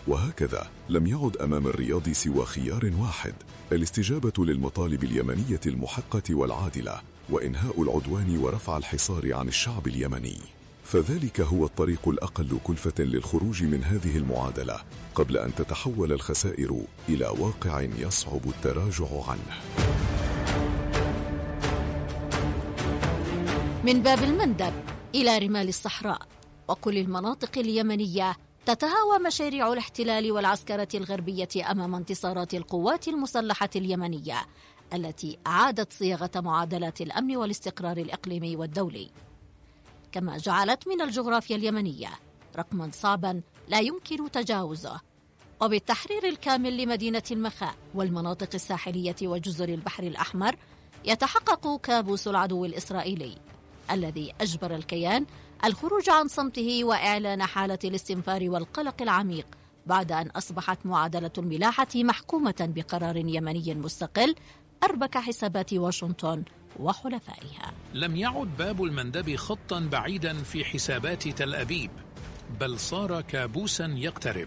وهكذا لم يعد أمام الرياض سوى خيار واحد: الاستجابة للمطالب اليمنية المحقة والعادلة، وإنهاء العدوان ورفع الحصار عن الشعب اليمني. فذلك هو الطريق الأقل كلفة للخروج من هذه المعادلة قبل أن تتحول الخسائر إلى واقع يصعب التراجع عنه. من باب المندب إلى رمال الصحراء وكل المناطق اليمنية تتهاوى مشاريع الاحتلال والعسكرة الغربية أمام انتصارات القوات المسلحة اليمنية التي أعادت صياغة معادلات الأمن والاستقرار الإقليمي والدولي، كما جعلت من الجغرافيا اليمنية رقما صعبا لا يمكن تجاوزه. وبالتحرير الكامل لمدينة المخاء والمناطق الساحلية وجزر البحر الأحمر يتحقق كابوس العدو الإسرائيلي الذي أجبر الكيان الخروج عن صمته وإعلان حالة الاستنفار والقلق العميق بعد أن أصبحت معادلة الملاحة محكومة بقرار يمني مستقل أربك حسابات واشنطن وحلفائها. لم يعد باب المندب خطا بعيدا في حسابات تل أبيب، بل صار كابوسا يقترب.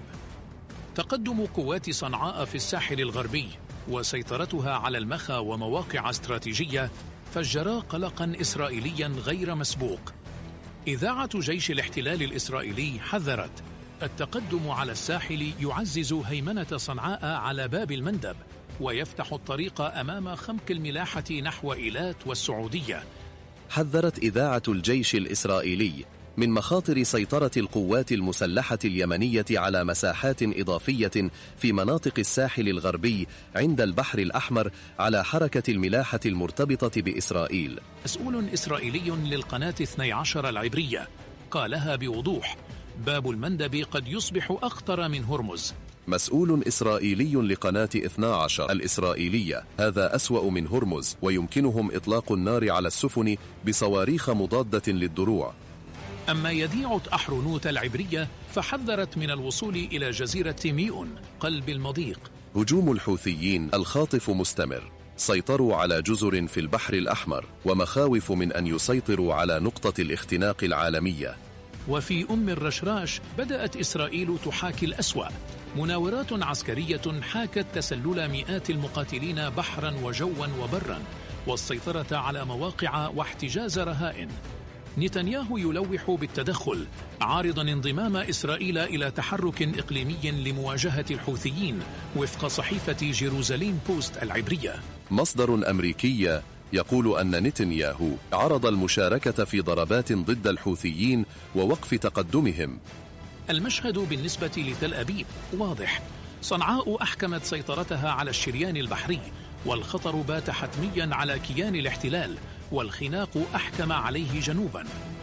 تقدم قوات صنعاء في الساحل الغربي وسيطرتها على المخا ومواقع استراتيجية فجرا قلقا إسرائيليا غير مسبوق. إذاعة جيش الاحتلال الإسرائيلي حذرت: التقدم على الساحل يعزز هيمنة صنعاء على باب المندب ويفتح الطريق أمام خمك الملاحة نحو إيلات والسعودية. حذرت إذاعة الجيش الإسرائيلي من مخاطر سيطرة القوات المسلحة اليمنية على مساحات إضافية في مناطق الساحل الغربي عند البحر الأحمر على حركة الملاحة المرتبطة بإسرائيل. مسؤول إسرائيلي للقناة 12 العبرية قالها بوضوح: باب المندب قد يصبح أخطر من هرمز. مسؤول إسرائيلي لقناة 12 الإسرائيلية: هذا أسوأ من هرمز، ويمكنهم إطلاق النار على السفن بصواريخ مضادة للدروع. أما يديعة أحرنوت العبرية فحذرت من الوصول إلى جزيرة ميئون قلب المضيق. هجوم الحوثيين الخاطف مستمر، سيطروا على جزر في البحر الأحمر ومخاوف من أن يسيطروا على نقطة الاختناق العالمية. وفي أم الرشراش بدأت إسرائيل تحاكي الأسوأ. مناورات عسكرية حاكت تسلل مئات المقاتلين بحرا وجوا وبرا والسيطرة على مواقع واحتجاز رهائن. نتنياهو يلوح بالتدخل عارضا انضمام إسرائيل إلى تحرك إقليمي لمواجهة الحوثيين وفق صحيفة جيروزاليم بوست العبرية. مصدر أمريكي يقول أن نتنياهو عرض المشاركة في ضربات ضد الحوثيين ووقف تقدمهم. المشهد بالنسبة لتل أبيب واضح: صنعاء أحكمت سيطرتها على الشريان البحري، والخطر بات حتميا على كيان الاحتلال، والخناق أحكم عليه جنوبا.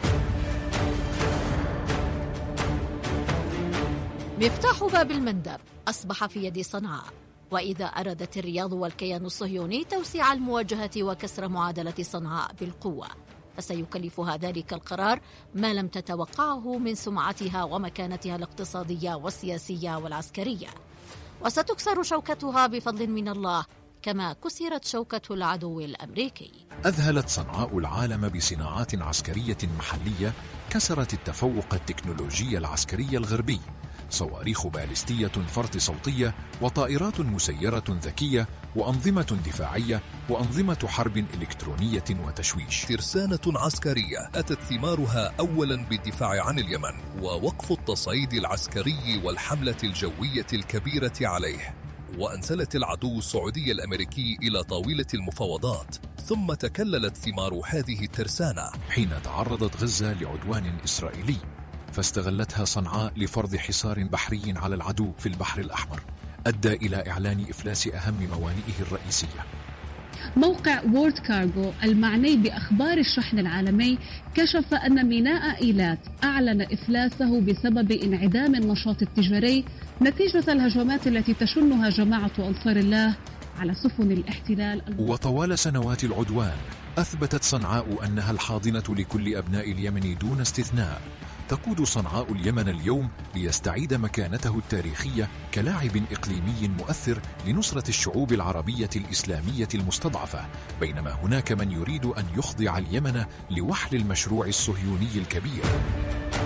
مفتاح باب المندب أصبح في يد صنعاء، وإذا أرادت الرياض والكيان الصهيوني توسيع المواجهة وكسر معادلة صنعاء بالقوة فسيكلفها ذلك القرار ما لم تتوقعه من سمعتها ومكانتها الاقتصادية والسياسية والعسكرية، وستكسر شوكتها بفضل من الله كما كسرت شوكة العدو الأمريكي. أذهلت صنعاء العالم بصناعات عسكرية محلية كسرت التفوق التكنولوجي العسكري الغربي: صواريخ باليستية فرط صوتية، وطائرات مسيرة ذكية، وأنظمة دفاعية، وأنظمة حرب إلكترونية وتشويش. ترسانة عسكرية أتت ثمارها أولا بالدفاع عن اليمن ووقف التصعيد العسكري والحملة الجوية الكبيرة عليه، وأنزلت العدو السعودي الأمريكي إلى طاولة المفاوضات. ثم تكللت ثمار هذه الترسانة حين تعرضت غزة لعدوان إسرائيلي، فاستغلتها صنعاء لفرض حصار بحري على العدو في البحر الأحمر أدى إلى إعلان إفلاس أهم موانئه الرئيسية. موقع وورد كارغو المعني بأخبار الشحن العالمي كشف أن ميناء إيلات أعلن إفلاسه بسبب انعدام النشاط التجاري نتيجة الهجمات التي تشنها جماعة أنصار الله على سفن الاحتلال. وطوال سنوات العدوان أثبتت صنعاء أنها الحاضنة لكل أبناء اليمن دون استثناء. تقود صنعاء اليمن اليوم ليستعيد مكانته التاريخية كلاعب إقليمي مؤثر لنصرة الشعوب العربية الإسلامية المستضعفة، بينما هناك من يريد أن يخضع اليمن لوحل المشروع الصهيوني الكبير.